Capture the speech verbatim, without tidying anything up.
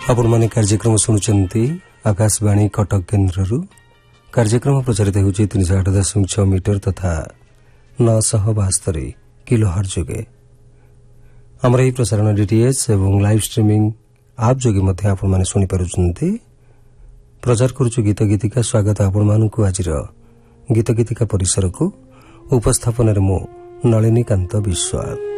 आपण माने कार्यक्रम शुणुचंती आकाशवाणी कटक केन्द्ररू कार्यक्रम प्रचारित होउछि तीन सौ आठ दशमलव छह मीटर तथा नौ सौ बास्तरी किलो हर्ट्ज जोगे। हमर एही प्रसारण डीटीएच एवं लाइव स्ट्रीमिंग आप जोगे मध्ये आपण माने सुनि पारुचंती। प्रचार करूछु गीत गीतिका। स्वागत आपण मानकु आजिर गीत गीतिका परिसर को उपस्थापन रे मो नलिनी कांत विश्वास।